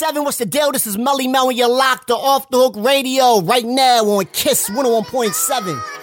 101.7, what's the deal? This is Melly Mel and you're locked to Off the Hook Radio right now on KISS 101.7.